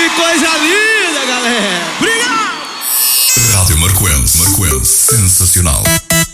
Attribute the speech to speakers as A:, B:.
A: Que coisa linda, galera! Obrigado!
B: Rádio Marquense, sensacional.